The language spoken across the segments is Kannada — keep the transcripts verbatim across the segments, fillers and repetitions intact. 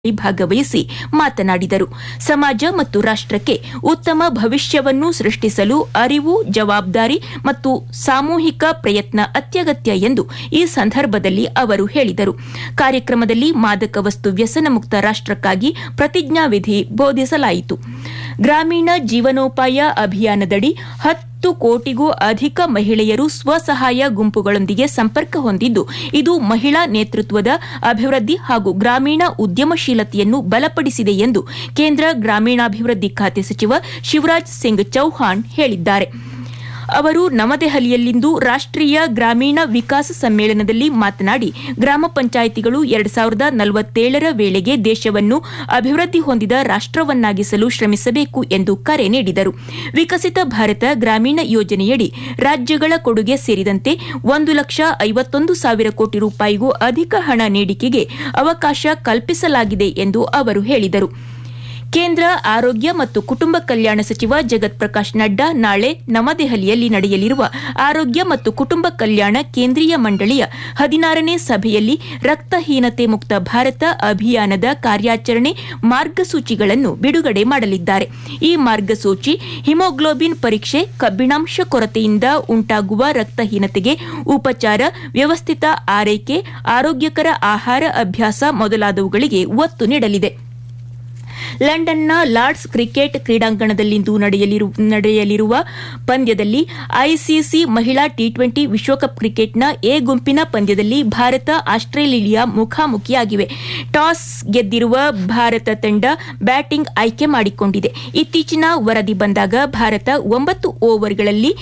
ಭಾಗವಹಿಸಿ ಮಾತನಾಡಿದರು. ಸಮಾಜ ಮತ್ತು ರಾಷ್ಟಕ್ಕೆ ಉತ್ತಮ ಭವಿಷ್ಯವನ್ನು ಸೃಷ್ಟಿಸಲು ಅರಿವು, ಜವಾಬ್ದಾರಿ ಮತ್ತು ಸಾಮೂಹಿಕ ಪ್ರಯತ್ನ ಅತ್ಯಗತ್ಯ ಎಂದು ಈ ಸಂದರ್ಭದಲ್ಲಿ ಅವರು ಹೇಳಿದರು. ಕಾರ್ಯಕ್ರಮದಲ್ಲಿ ಮಾದಕ ವಸ್ತು ವ್ಯಸನ ಮುಕ್ತ ರಾಷ್ಟಕ್ಕಾಗಿ ಪ್ರತಿಜ್ಞಾವಿಧಿ ಬೋಧಿಸಲಾಯಿತು. ಗ್ರಾಮೀಣ ಜೀವನೋಪಾಯ ಅಭಿಯಾನದಡಿ ಹತ್ತು ಕೋಟಿಗೂ ಅಧಿಕ ಮಹಿಳೆಯರು ಸ್ವಸಹಾಯ ಗುಂಪುಗಳೊಂದಿಗೆ ಸಂಪರ್ಕ ಹೊಂದಿದ್ದು, ಇದು ಮಹಿಳಾ ನೇತೃತ್ವದ ಅಭಿವೃದ್ಧಿ ಹಾಗೂ ಗ್ರಾಮೀಣ ಉದ್ಯಮಶೀಲತೆಯನ್ನು ಬಲಪಡಿಸಿದೆ ಎಂದು ಕೇಂದ್ರ ಗ್ರಾಮೀಣಾಭಿವೃದ್ಧಿ ಖಾತೆ ಸಚಿವ ಶಿವರಾಜ್ ಸಿಂಗ್ ಚೌಹಾಣ್ ಹೇಳಿದ್ದಾರೆ. ಅವರು ನವದೆಹಲಿಯಲ್ಲಿಂದು ರಾಷ್ಟೀಯ ಗ್ರಾಮೀಣ ವಿಕಾಸ ಸಮ್ಮೇಳನದಲ್ಲಿ ಮಾತನಾಡಿ, ಗ್ರಾಮ ಪಂಚಾಯಿತಿಗಳು ಎರಡು ಸಾವಿರದ ನಲವತ್ತೇಳರ ವೇಳೆಗೆ ದೇಶವನ್ನು ಅಭಿವೃದ್ಧಿ ಹೊಂದಿದ ರಾಷ್ಟವನ್ನಾಗಿಸಲು ಶ್ರಮಿಸಬೇಕು ಎಂದು ಕರೆ ನೀಡಿದರು. ವಿಕಸಿತ ಭಾರತ ಗ್ರಾಮೀಣ ಯೋಜನೆಯಡಿ ರಾಜ್ಯಗಳ ಕೊಡುಗೆ ಸೇರಿದಂತೆ ಒಂದು ಲಕ್ಷ ಐವತ್ತೊಂದು ಸಾವಿರ ಕೋಟಿ ರೂಪಾಯಿಗೂ ಅಧಿಕ ಹಣ ನೀಡಿಕೆಗೆ ಅವಕಾಶ ಕಲ್ಪಿಸಲಾಗಿದೆ ಎಂದು ಅವರು ಹೇಳಿದರು. ಕೇಂದ್ರ ಆರೋಗ್ಯ ಮತ್ತು ಕುಟುಂಬ ಕಲ್ಯಾಣ ಸಚಿವ ಜಗತ್ ಪ್ರಕಾಶ್ ನಡ್ಡಾ ನಾಳೆ ನವದೆಹಲಿಯಲ್ಲಿ ನಡೆಯಲಿರುವ ಆರೋಗ್ಯ ಮತ್ತು ಕುಟುಂಬ ಕಲ್ಯಾಣ ಕೇಂದ್ರೀಯ ಮಂಡಳಿಯ ಹದಿನಾರನೇ ಸಭೆಯಲ್ಲಿ ರಕ್ತಹೀನತೆ ಮುಕ್ತ ಭಾರತ ಅಭಿಯಾನದ ಕಾರ್ಯಾಚರಣೆ ಮಾರ್ಗಸೂಚಿಗಳನ್ನು ಬಿಡುಗಡೆ ಮಾಡಲಿದ್ದಾರೆ. ಈ ಮಾರ್ಗಸೂಚಿ ಹಿಮೋಗ್ಲೋಬಿನ್ ಪರೀಕ್ಷೆ, ಕಬ್ಬಿಣಾಂಶ ಕೊರತೆಯಿಂದ ಉಂಟಾಗುವ ರಕ್ತಹೀನತೆಗೆ ಉಪಚಾರ, ವ್ಯವಸ್ಥಿತ ಆರೈಕೆ, ಆರೋಗ್ಯಕರ ಆಹಾರ ಅಭ್ಯಾಸ ಮೊದಲಾದವುಗಳಿಗೆ ಒತ್ತು ನೀಡಲಿದೆ. ಲಂಡನ್ನ ಲಾರ್ಡ್ಸ್ ಕ್ರಿಕೆಟ್ ಕ್ರೀಡಾಂಗಣದಲ್ಲಿಂದು ನಡೆಯಲಿರುವ ಪಂದ್ಯದಲ್ಲಿ ಐಸಿಸಿ ಮಹಿಳಾ ಟಿ ಟ್ವೆಂಟಿ ವಿಶ್ವಕಪ್ ಕ್ರಿಕೆಟ್ನ ಎ ಗುಂಪಿನ ಪಂದ್ಯದಲ್ಲಿ ಭಾರತ ಆಸ್ಟ್ರೇಲಿಯಾ ಮುಖಾಮುಖಿಯಾಗಿವೆ. ಟಾಸ್ ಗೆದ್ದಿರುವ ಭಾರತ ತಂಡ ಬ್ಯಾಟಿಂಗ್ ಆಯ್ಕೆ ಮಾಡಿಕೊಂಡಿದೆ. ಇತ್ತೀಚಿನ ವರದಿ ಬಂದಾಗ ಭಾರತ ಒಂಬತ್ತು ಓವರ್ಗಳಲ್ಲಿ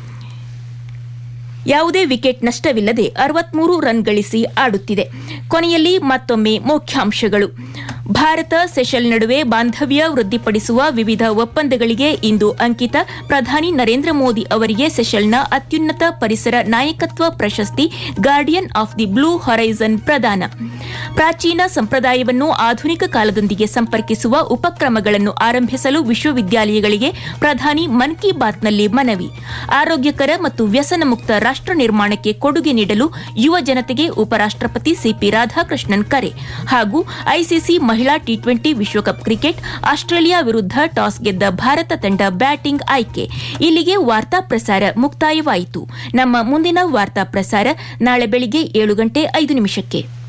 ಯಾವುದೇ ವಿಕೆಟ್ ನಷ್ಟವಿಲ್ಲದೆ ಅರವತ್ಮೂರು ರನ್ ಗಳಿಸಿ ಆಡುತ್ತಿದೆ. ಕೊನೆಯಲ್ಲಿ ಮತ್ತೊಮ್ಮೆ ಮುಖ್ಯಾಂಶಗಳು. ಭಾರತ ಸೆಷೆಲ್ ನಡುವೆ ಬಾಂಧವ್ಯ ವೃದ್ಧಿಪಡಿಸುವ ವಿವಿಧ ಒಪ್ಪಂದಗಳಿಗೆ ಇಂದು ಅಂಕಿತ. ಪ್ರಧಾನಿ ನರೇಂದ್ರ ಮೋದಿ ಅವರಿಗೆ ಸೆಷೆಲ್ನ ಅತ್ಯುನ್ನತ ಪರಿಸರ ನಾಯಕತ್ವ ಪ್ರಶಸ್ತಿ guardian of the blue horizon ಪ್ರದಾನ. ಪ್ರಾಚೀನ ಸಂಪ್ರದಾಯವನ್ನು ಆಧುನಿಕ ಕಾಲದೊಂದಿಗೆ ಸಂಪರ್ಕಿಸುವ ಉಪಕ್ರಮಗಳನ್ನು ಆರಂಭಿಸಲು ವಿಶ್ವವಿದ್ಯಾಲಯಗಳಿಗೆ ಪ್ರಧಾನಿ ಮನ್ ಕಿ ಬಾತ್ನಲ್ಲಿ ಮನವಿ. ಆರೋಗ್ಯಕರ ಮತ್ತು ವ್ಯಸನ ಮುಕ್ತ ರಾಷ್ಟ ನಿರ್ಮಾಣಕ್ಕೆ ಕೊಡುಗೆ ನೀಡಲು ಯುವ ಜನತೆಗೆ ಉಪರಾಷ್ಟಪತಿ ಸಿಪಿ ರಾಧಾಕೃಷ್ಣನ್ ಕರೆ. ಹಾಗೂ ಐಸಿಸಿ ಮಹಿಳಾ ಟಿ ಟ್ವೆಂಟಿ ವಿಶ್ವಕಪ್ ಕ್ರಿಕೆಟ್, ಆಸ್ಟ್ರೇಲಿಯಾ ವಿರುದ್ಧ ಟಾಸ್ ಗೆದ್ದ ಭಾರತ ತಂಡ ಬ್ಯಾಟಿಂಗ್ ಆಯ್ಕೆ. ಇಲ್ಲಿಗೆ ವಾರ್ತಾ ಪ್ರಸಾರ ಮುಕ್ತಾಯವಾಯಿತು. ನಮ್ಮ ಮುಂದಿನ ವಾರ್ತಾ ಪ್ರಸಾರ ನಾಳೆ ಬೆಳಿಗ್ಗೆ ಏಳು ಗಂಟೆ ಐದು ನಿಮಿಷಕ್ಕೆ.